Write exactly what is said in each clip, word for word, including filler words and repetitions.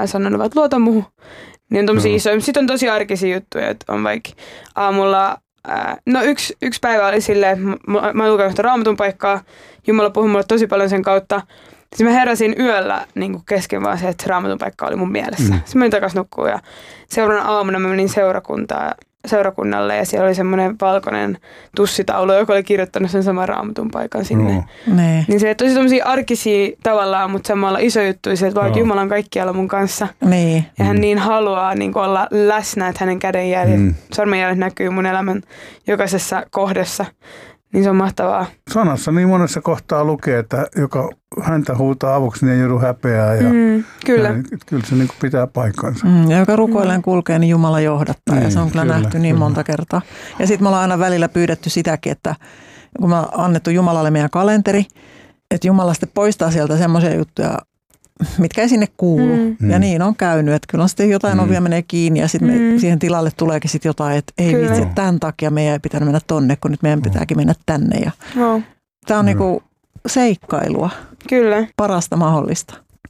ää, sanonut, että luota muuhun. Niin on tommosia no. isoja. Sitten on tosi arkisia juttuja, että on vaikka aamulla, ää, no yksi, yksi päivä oli silleen, että mä, mä oon lukenut Raamatun paikkaa, Jumala puhui mulle tosi paljon sen kautta. Sitten mä heräsin yöllä niin kesken vaan se, että Raamatun paikka oli mun mielessä. Mm. Sitten mä menin takas nukkuun ja seuraavana aamuna mä menin seurakuntaan. seurakunnalle ja siellä oli semmoinen valkoinen tussitaulu, joka oli kirjoittanut sen saman Raamatun paikan sinne. No. Niin se tosi tommosia arkisia tavallaan, mutta samalla iso juttu se, että vaan no. Jumala on kaikkialla mun kanssa. Niin. Ja hän mm. niin haluaa niin olla läsnä, että hänen kädenjäljet, mm. sormenjäljet näkyy mun elämän jokaisessa kohdassa. Niin se on mahtavaa. Sanassa niin monessa kohtaa lukee, että joka häntä huutaa avuksi, niin ei joudu häpeää. Ja, mm, kyllä. Ja, kyllä se niin pitää paikkansa. Mm, ja joka rukoilleen kulkee, niin Jumala johdattaa. Niin, ja se on kyllä, kyllä nähty niin kyllä. monta kertaa. Ja sitten me ollaan aina välillä pyydetty sitäkin, että kun me on annettu Jumalalle meidän kalenteri, että Jumala sitten poistaa sieltä semmoisia juttuja, mitkä ei sinne kuulu. Mm. Ja niin on käynyt, että kyllä on sitten jotain mm. ovia menee kiinni ja sitten mm. siihen tilalle tuleekin sitten jotain, että ei vitsi, että tämän takia meidän ei pitänyt mennä tonne, kun nyt meidän pitääkin mennä tänne. Ja no. Tämä on mm. niinku seikkailua. Kyllä. Parasta mahdollista.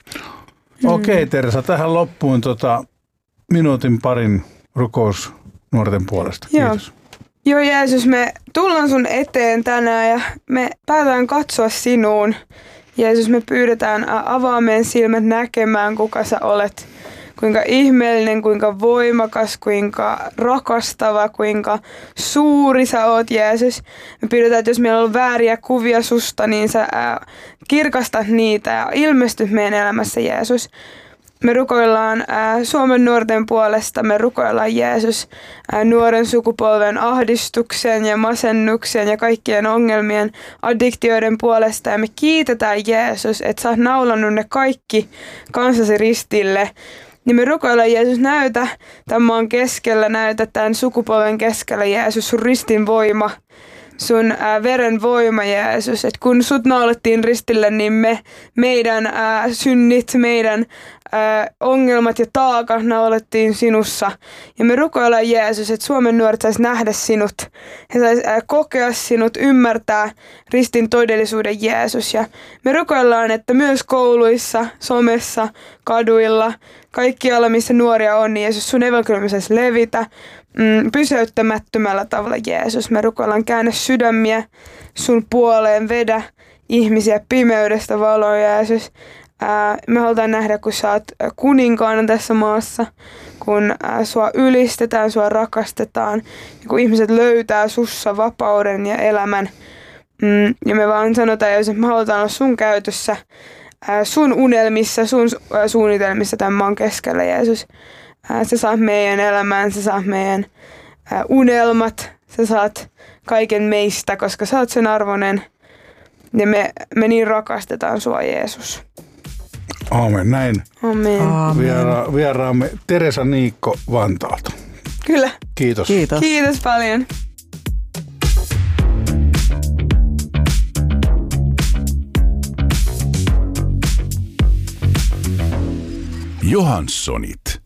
Mm. Okei Teresa, tähän loppuun tota, minuutin parin rukous nuorten puolesta. Joo. Kiitos. Joo Jeesus, me tullaan sun eteen tänään ja me päätään katsoa sinuun. Jeesus, me pyydetään avaa meidän silmät näkemään, kuka sä olet. Kuinka ihmeellinen, kuinka voimakas, kuinka rakastava, kuinka suuri sä oot, Jeesus. Me pyydetään, että jos meillä on vääriä kuvia susta, niin sä ää, kirkastat niitä ja ilmestyt meidän elämässä, Jeesus. Me rukoillaan ää, Suomen nuorten puolesta, me rukoillaan Jeesus ää, nuoren sukupolven ahdistuksen ja masennuksen ja kaikkien ongelmien, addiktioiden puolesta. Ja me kiitetään Jeesus, että sä oot naulannut ne kaikki kanssasi ristille. Niin me rukoillaan Jeesus, näytä tämän maan keskellä, näytä tämän sukupolven keskellä Jeesus, sun ristin voima. Sun ää, veren voima, Jeesus, että kun sut naulattiin ristille, niin me, meidän ää, synnit, meidän ää, ongelmat ja taakat naulattiin sinussa. Ja me rukoillaan, Jeesus, että Suomen nuoret sais nähdä sinut. He sais ää, kokea sinut, ymmärtää ristin todellisuuden, Jeesus. Ja me rukoillaan, että myös kouluissa, somessa, kaduilla, kaikkialla, missä nuoria on, niin Jeesus, sun evankeliumi saisi levitä. Mm, pysäyttämättömällä tavalla, Jeesus. Me rukoillaan käännä sydämiä sun puoleen, vedä ihmisiä pimeydestä valoon, Jeesus. Ää, me halutaan nähdä, kun sä oot kuninkaana tässä maassa, kun ää, sua ylistetään, sua rakastetaan, ja kun ihmiset löytää sussa vapauden ja elämän. Mm, ja me vaan sanotaan, Jeesus, että me halutaan olla sun käytössä, ää, sun unelmissa, sun ää, suunnitelmissa tämän maan keskellä, Jeesus. Sä saat meidän elämään, sä saat meidän unelmat, sä saat kaiken meistä, koska sä oot sen arvoinen. Ja me, me niin rakastetaan sua, Jeesus. Aamen, näin. Amen. Aamen. Viera, vieraamme Teresa Niikko Vantaalta. Kyllä. Kiitos. Kiitos. Kiitos paljon. Johanssonit.